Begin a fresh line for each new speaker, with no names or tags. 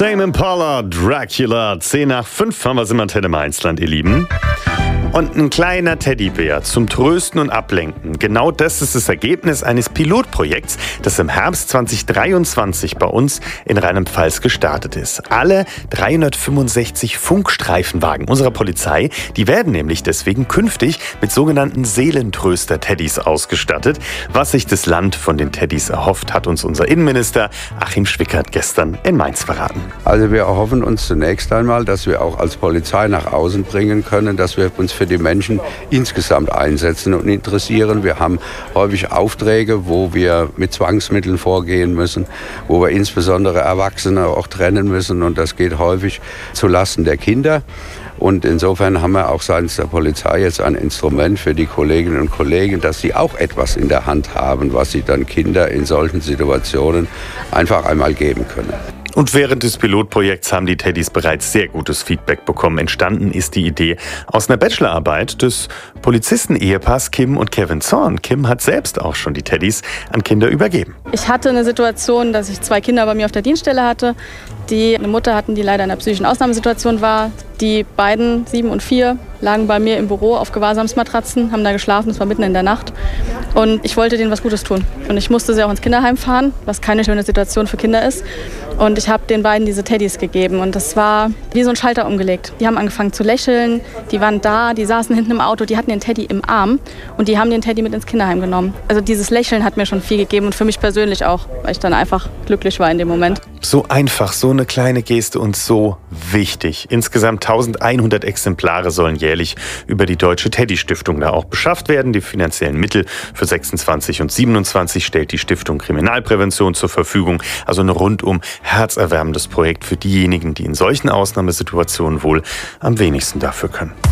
Tame Impala, Dracula, 10 nach 5 haben wir es im Antenne Mainzland, ihr Lieben. Und ein kleiner Teddybär zum Trösten und Ablenken. Genau das ist das Ergebnis eines Pilotprojekts, das im Herbst 2023 bei uns in Rheinland-Pfalz gestartet ist. Alle 365 Funkstreifenwagen unserer Polizei, die werden nämlich deswegen künftig mit sogenannten Seelentröster-Teddys ausgestattet. Was sich das Land von den Teddys erhofft, hat uns unser Innenminister Achim Schwickert gestern in Mainz verraten.
Also wir erhoffen uns zunächst einmal, dass wir auch als Polizei nach außen bringen können, dass wir uns für die Menschen insgesamt einsetzen und interessieren. Wir haben häufig Aufträge, wo wir mit Zwangsmitteln vorgehen müssen, wo wir insbesondere Erwachsene auch trennen müssen, und das geht häufig zulasten der Kinder. Und insofern haben wir auch seitens der Polizei jetzt ein Instrument für die Kolleginnen und Kollegen, dass sie auch etwas in der Hand haben, was sie dann Kinder in solchen Situationen einfach einmal geben können.
Und während des Pilotprojekts haben die Teddys bereits sehr gutes Feedback bekommen. Entstanden ist die Idee aus einer Bachelorarbeit des Polizisten-Ehepaars Kim und Kevin Zorn. Kim hat selbst auch schon die Teddys an Kinder übergeben.
Ich hatte eine Situation, dass ich 2 Kinder bei mir auf der Dienststelle hatte, die eine Mutter hatten, die leider in einer psychischen Ausnahmesituation war. Die beiden, 7 und 4, lagen bei mir im Büro auf Gewahrsamsmatratzen, haben da geschlafen, es war mitten in der Nacht. Und ich wollte denen was Gutes tun. Und ich musste sie auch ins Kinderheim fahren, was keine schöne Situation für Kinder ist. Und ich habe den beiden diese Teddys gegeben. Und das war wie so ein Schalter umgelegt. Die haben angefangen zu lächeln, die waren da, die saßen hinten im Auto, die hatten den Teddy im Arm und die haben den Teddy mit ins Kinderheim genommen. Also dieses Lächeln hat mir schon viel gegeben und für mich persönlich auch, weil ich dann einfach glücklich war in dem Moment.
So einfach, so eine kleine Geste und so wichtig. Insgesamt 1100 Exemplare sollen jährlich über die Deutsche Teddy-Stiftung da auch beschafft werden. Die finanziellen Mittel für 26 und 27 stellt die Stiftung Kriminalprävention zur Verfügung. Also ein rundum herzerwärmendes Projekt für diejenigen, die in solchen Ausnahmesituationen wohl am wenigsten dafür können.